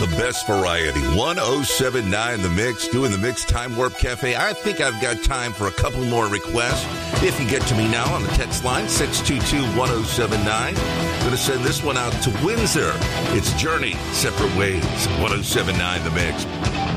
The best variety. 1079 The Mix, doing the Mix Time Warp Cafe. I think I've got time for a couple more requests. If you get to me now on the text line, 622-1079. Going to send this one out to Windsor. It's Journey, Separate Ways, 1079 The Mix.